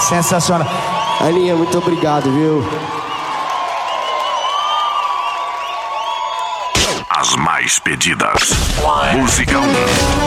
Sensacional. Aninha, muito obrigado, viu? As mais pedidas. Música 1.